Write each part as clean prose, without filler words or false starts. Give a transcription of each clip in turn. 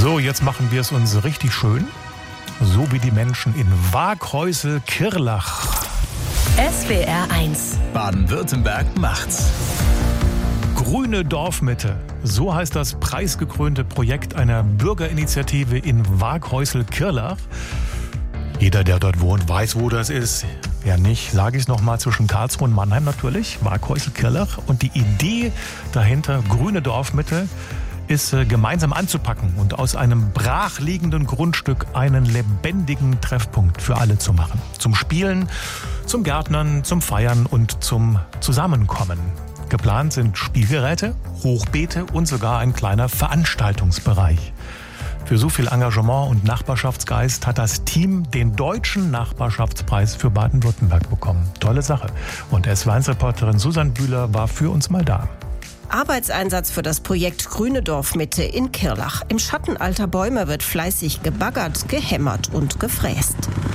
So, jetzt machen wir es uns richtig schön. So wie die Menschen in Waaghäusel-Kirlach. SWR 1. Baden-Württemberg macht's. Grüne Dorfmitte. So heißt das preisgekrönte Projekt einer Bürgerinitiative in Waaghäusel-Kirlach. Jeder, der dort wohnt, weiß, wo das ist. Wer nicht, sage ich es nochmal, zwischen Karlsruhe und Mannheim natürlich, Waaghäusel-Kirlach. Und die Idee dahinter, grüne Dorfmitte, ist gemeinsam anzupacken und aus einem brachliegenden Grundstück einen lebendigen Treffpunkt für alle zu machen. Zum Spielen, zum Gärtnern, zum Feiern und zum Zusammenkommen. Geplant sind Spielgeräte, Hochbeete und sogar ein kleiner Veranstaltungsbereich. Für so viel Engagement und Nachbarschaftsgeist hat das Team den Deutschen Nachbarschaftspreis für Baden-Württemberg bekommen. Tolle Sache. Und SWR1-Reporterin Susanne Bühler war für uns mal da. Arbeitseinsatz für das Projekt Grüne Dorfmitte in Kirlach. Im Schatten alter Bäume wird fleißig gebaggert, gehämmert und gefräst.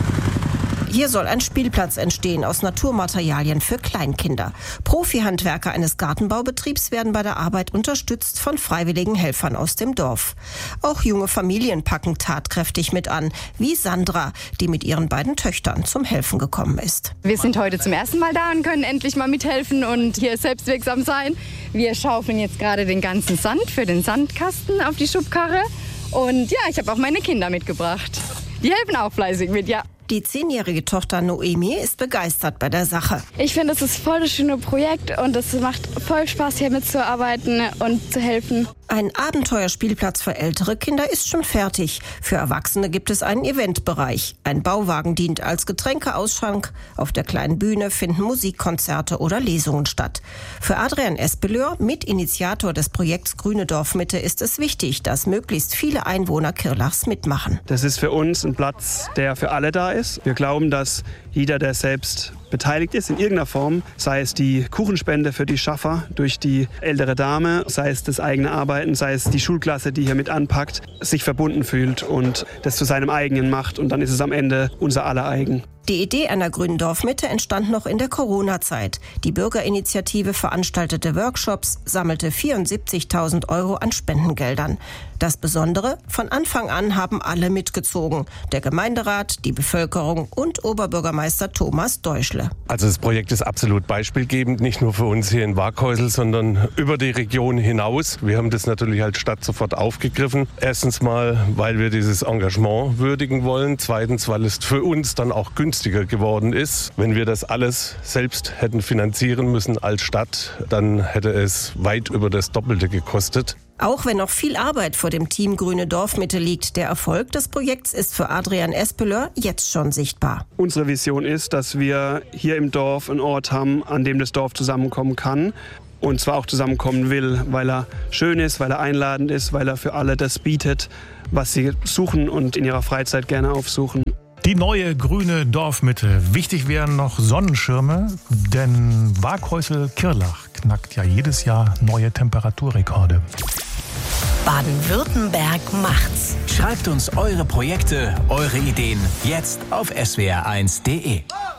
Hier soll ein Spielplatz entstehen aus Naturmaterialien für Kleinkinder. Profi-Handwerker eines Gartenbaubetriebs werden bei der Arbeit unterstützt von freiwilligen Helfern aus dem Dorf. Auch junge Familien packen tatkräftig mit an, wie Sandra, die mit ihren beiden Töchtern zum Helfen gekommen ist. Wir sind heute zum ersten Mal da und können endlich mal mithelfen und hier selbstwirksam sein. Wir schaufeln jetzt gerade den ganzen Sand für den Sandkasten auf die Schubkarre. Und ja, ich habe auch meine Kinder mitgebracht. Die helfen auch fleißig mit, ja. Die 10-jährige Tochter Noemi ist begeistert bei der Sache. Ich finde, es ist voll das schöne Projekt und es macht voll Spaß, hier mitzuarbeiten und zu helfen. Ein Abenteuerspielplatz für ältere Kinder ist schon fertig. Für Erwachsene gibt es einen Eventbereich. Ein Bauwagen dient als Getränkeausschank. Auf der kleinen Bühne finden Musikkonzerte oder Lesungen statt. Für Adrian Espeleur, Mitinitiator des Projekts Grüne Dorfmitte, ist es wichtig, dass möglichst viele Einwohner Kirlachs mitmachen. Das ist für uns ein Platz, der für alle da ist. Wir glauben, dass jeder, der selbst beteiligt ist in irgendeiner Form, sei es die Kuchenspende für die Schaffer durch die ältere Dame, sei es das eigene Arbeiten, sei es die Schulklasse, die hier mit anpackt, sich verbunden fühlt und das zu seinem eigenen macht. Und dann ist es am Ende unser aller eigen. Die Idee einer grünen Dorfmitte entstand noch in der Corona-Zeit. Die Bürgerinitiative veranstaltete Workshops, sammelte 74.000 € an Spendengeldern. Das Besondere, von Anfang an haben alle mitgezogen. Der Gemeinderat, die Bevölkerung und Oberbürgermeister Thomas Deuschle. Also das Projekt ist absolut beispielgebend, nicht nur für uns hier in Waaghäusel, sondern über die Region hinaus. Wir haben das natürlich als Stadt sofort aufgegriffen. Erstens mal, weil wir dieses Engagement würdigen wollen. Zweitens, weil es für uns dann auch günstiger geworden ist. Wenn wir das alles selbst hätten finanzieren müssen als Stadt, dann hätte es weit über das Doppelte gekostet. Auch wenn noch viel Arbeit vor dem Team Grüne Dorfmitte liegt, der Erfolg des Projekts ist für Adrian Espeleur jetzt schon sichtbar. Unsere Vision ist, dass wir hier im Dorf einen Ort haben, an dem das Dorf zusammenkommen kann. Und zwar auch zusammenkommen will, weil er schön ist, weil er einladend ist, weil er für alle das bietet, was sie suchen und in ihrer Freizeit gerne aufsuchen. Die neue grüne Dorfmitte. Wichtig wären noch Sonnenschirme, denn Waaghäusel-Kirlach knackt ja jedes Jahr neue Temperaturrekorde. Baden-Württemberg macht's. Schreibt uns eure Projekte, eure Ideen jetzt auf swr1.de.